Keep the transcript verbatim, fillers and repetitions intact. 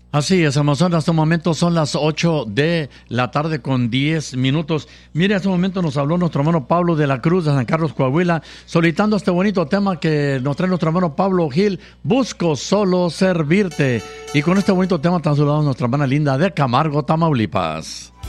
Así es, hermanos, en este momento son las ocho de la tarde con diez minutos. Mire, en este momento nos habló nuestro hermano Pablo de la Cruz de San Carlos, Coahuila, solicitando este bonito tema que nos trae nuestro hermano Pablo Gil, Busco solo servirte. Y con este bonito tema tan saludado nuestra hermana Linda de Camargo, Tamaulipas.